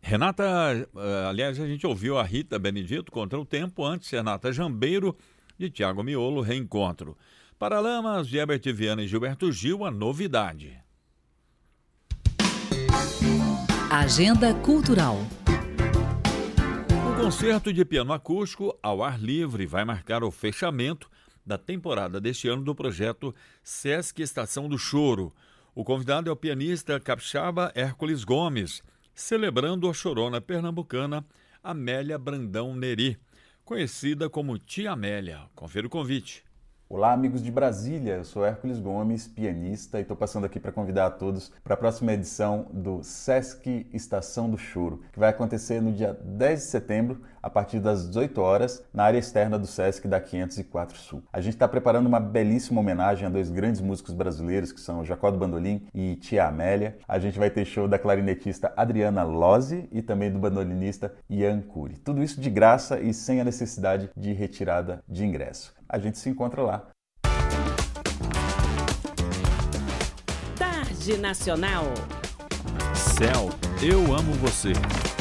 Renata, aliás, a gente ouviu a Rita Benedito contra o tempo, antes Renata Jambeiro, de Tiago Miolo, Reencontro. Paralamas de Herbert Viana e Gilberto Gil, a novidade. Agenda Cultural. O concerto de piano acústico ao ar livre vai marcar o fechamento da temporada deste ano do projeto Sesc Estação do Choro. O convidado é o pianista capixaba Hércules Gomes, celebrando a chorona pernambucana Amélia Brandão Neri, conhecida como Tia Amélia. Confira o convite. Olá, amigos de Brasília, eu sou Hércules Gomes, pianista, e estou passando aqui para convidar a todos para a próxima edição do Sesc Estação do Choro, que vai acontecer no dia 10 de setembro, a partir das 18 horas, na área externa do Sesc da 504 Sul. A gente está preparando uma belíssima homenagem a dois grandes músicos brasileiros, que são Jacó do Bandolim e Tia Amélia. A gente vai ter show da clarinetista Adriana Lozzi e também do bandolinista Ian Cury. Tudo isso de graça e sem a necessidade de retirada de ingresso. A gente se encontra lá. Tarde Nacional. Céu, eu amo você.